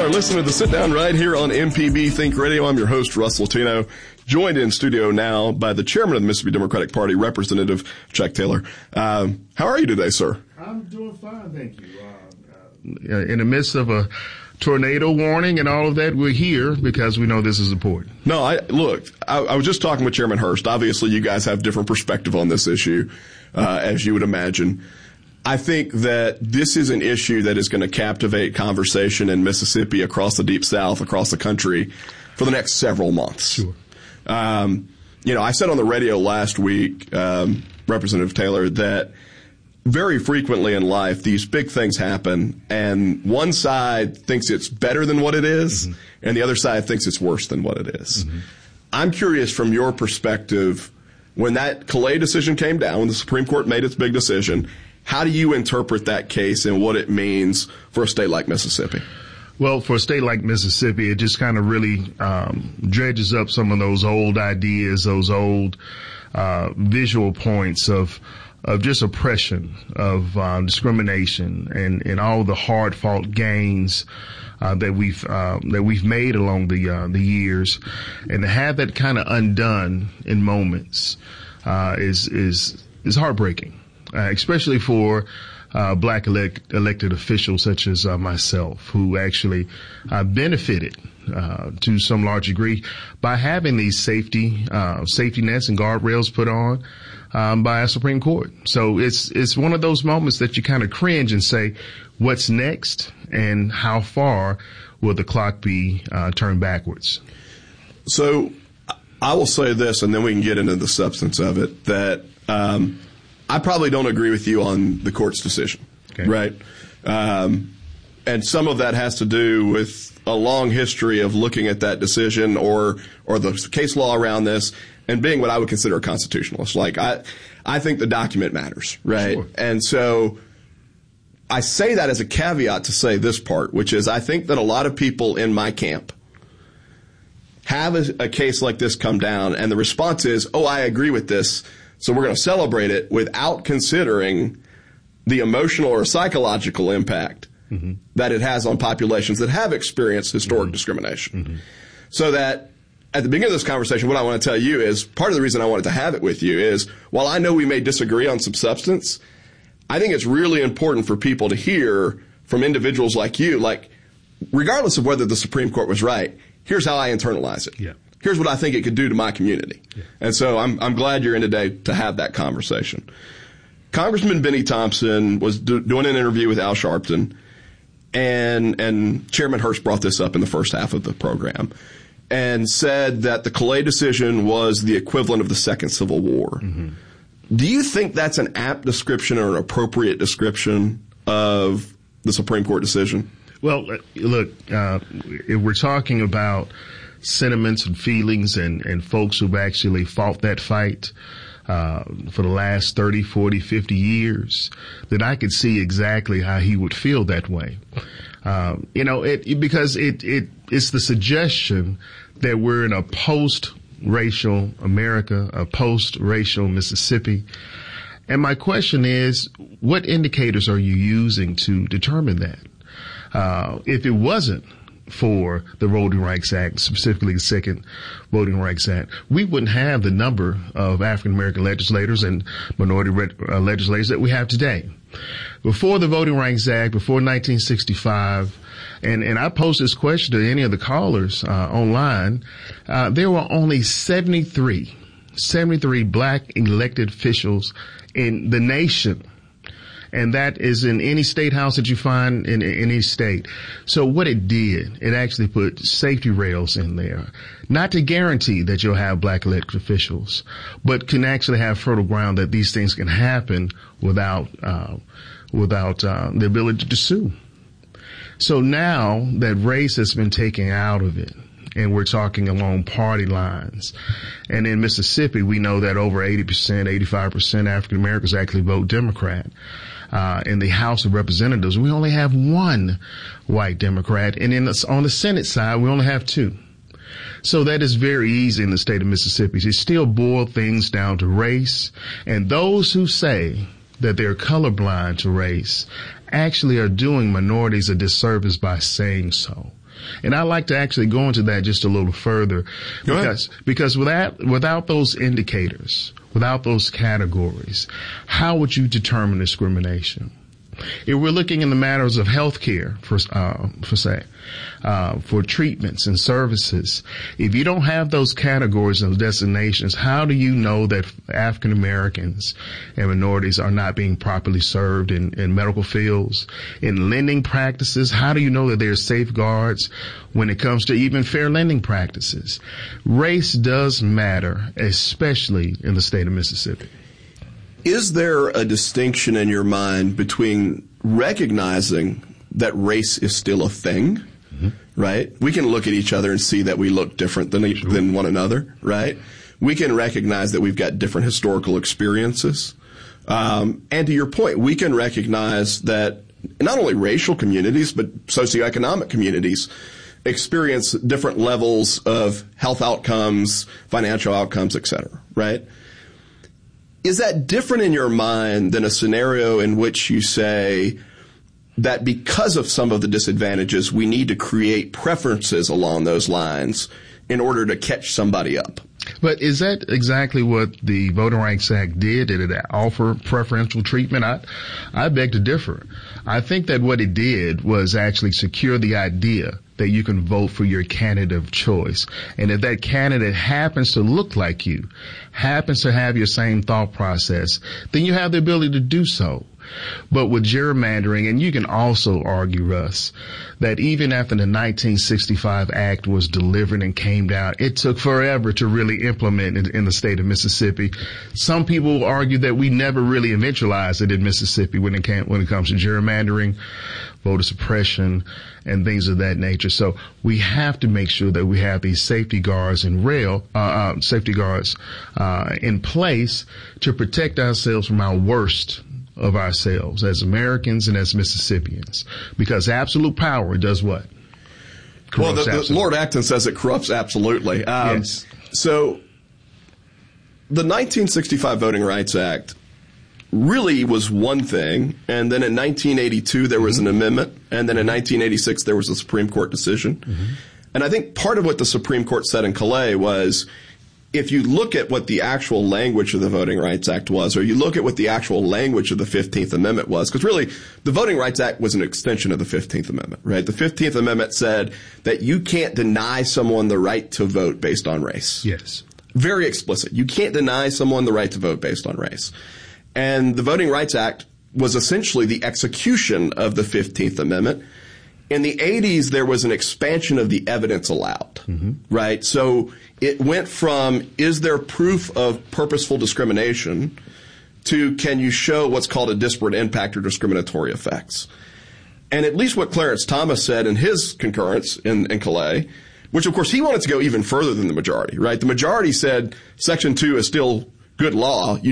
are listening to The Sit Down right here on MPB Think Radio. I'm your host, Russ Latino, joined in studio now by the chairman of the Mississippi Democratic Party, Representative Chuck Taylor. How are you today, sir? I'm doing fine, thank you. In the midst of a tornado warning and all of that, we're here because we know this is important. No, I was just talking with Chairman Hurst. Obviously, you guys have different perspective on this issue, as you would imagine. I think that this is an issue that is going to captivate conversation in Mississippi, across the Deep South, across the country for the next several months. Sure. I said on the radio last week, Representative Taylor, that very frequently in life, these big things happen, and one side thinks it's better than what it is, mm-hmm. and the other side thinks it's worse than what it is. Mm-hmm. I'm curious from your perspective, when that Calais decision came down, when the Supreme Court made its big decision, how do you interpret that case and what it means for a state like Mississippi? Well, for a state like Mississippi, it just kind of really dredges up some of those old ideas, those old visual points of just oppression, of discrimination, and all the hard-fought gains that we've made along the years, and to have that kind of undone in moments is heartbreaking, especially for black elected officials such as myself, who actually benefited to some large degree by having these safety nets and guardrails put on by a Supreme Court. So it's one of those moments that you kind of cringe and say, what's next, and how far will the clock be turned backwards? So I will say this, and then we can get into the substance of it, that I probably don't agree with you on the court's decision, okay. Right? And some of that has to do with a long history of looking at that decision or the case law around this and being what I would consider a constitutionalist. Like, I think the document matters, right? Sure. And so I say that as a caveat to say this part, which is I think that a lot of people in my camp have a case like this come down, and the response is, oh, I agree with this, so we're going to celebrate it, without considering the emotional or psychological impact mm-hmm. that it has on populations that have experienced historic mm-hmm. discrimination. Mm-hmm. So that at the beginning of this conversation, what I want to tell you is part of the reason I wanted to have it with you is, while I know we may disagree on some substance, I think it's really important for people to hear from individuals like you, like, regardless of whether the Supreme Court was right, here's how I internalize it. Yeah. Here's what I think it could do to my community. Yeah. And so I'm glad you're in today to have that conversation. Congressman Benny Thompson was doing an interview with Al Sharpton, and Chairman Hurst brought this up in the first half of the program, and said that the Calais decision was the equivalent of the Second Civil War. Mm-hmm. Do you think that's an apt description or an appropriate description of the Supreme Court decision? Well, look, if we're talking about sentiments and feelings and folks who've actually fought that fight for the last 30, 40, 50 years, then I could see exactly how he would feel that way. Because it's the suggestion that we're in a post-racial America, a post-racial Mississippi. And my question is, what indicators are you using to determine that? If it wasn't for the Voting Rights Act, specifically the Second Voting Rights Act, we wouldn't have the number of African-American legislators and minority legislators that we have today. Before the Voting Rights Act, before 1965, and I posed this question to any of the callers online, there were only 73 black elected officials in the nation. And that is in any state house that you find in any state. So what it did, it actually put safety rails in there, not to guarantee that you'll have black elected officials, but can actually have fertile ground that these things can happen without the ability to sue. So now that race has been taken out of it, and we're talking along party lines. And in Mississippi, we know that over 80%, 85% African Americans actually vote Democrat. In the House of Representatives, we only have one white Democrat, and on the Senate side, we only have two. So that is very easy in the state of Mississippi to still boil things down to race. And those who say that they're colorblind to race actually are doing minorities a disservice by saying so. And I'd like to actually go into that just a little further. Because without those indicators, without those categories, how would you determine discrimination? If we're looking in the matters of health care, for treatments and services, if you don't have those categories and designations, how do you know that African Americans and minorities are not being properly served in medical fields, in lending practices? How do you know that there are safeguards when it comes to even fair lending practices? Race does matter, especially in the state of Mississippi. Is there a distinction in your mind between recognizing that race is still a thing, right? We can look at each other and see that we look different than one another, right? We can recognize that we've got different historical experiences. And to your point, we can recognize that not only racial communities, but socioeconomic communities experience different levels of health outcomes, financial outcomes, et cetera, right? Is that different in your mind than a scenario in which you say that because of some of the disadvantages, we need to create preferences along those lines in order to catch somebody up? But is that exactly what the Voting Rights Act did? Did it offer preferential treatment? I beg to differ. I think that what it did was actually secure the idea that you can vote for your candidate of choice. And if that candidate happens to look like you, happens to have your same thought process, then you have the ability to do so. But with gerrymandering, and you can also argue, Russ, that even after the 1965 Act was delivered and came down, it took forever to really implement it in the state of Mississippi. Some people argue that we never really eventualized it in Mississippi when it comes to gerrymandering, voter suppression, and things of that nature. So we have to make sure that we have these safety guards in place to protect ourselves from our worst of ourselves as Americans and as Mississippians, because absolute power does what? Corrupts. Well, Lord Acton says it corrupts absolutely. Yes. So the 1965 Voting Rights Act really was one thing, and then in 1982 there was an amendment, and then in 1986 there was a Supreme Court decision. And I think part of what the Supreme Court said in Calais was, if you look at what the actual language of the Voting Rights Act was, or you look at what the actual language of the 15th Amendment was, because really the Voting Rights Act was an extension of the 15th Amendment, right? The 15th Amendment said that you can't deny someone the right to vote based on race. Yes. Very explicit. You can't deny someone the right to vote based on race. And the Voting Rights Act was essentially the execution of the 15th Amendment. In the 80s, there was an expansion of the evidence allowed, right? So it went from, is there proof of purposeful discrimination, to can you show what's called a disparate impact or discriminatory effects? And at least what Clarence Thomas said in his concurrence in Calais, which of course he wanted to go even further than the majority, right? The majority said Section 2 is still good law.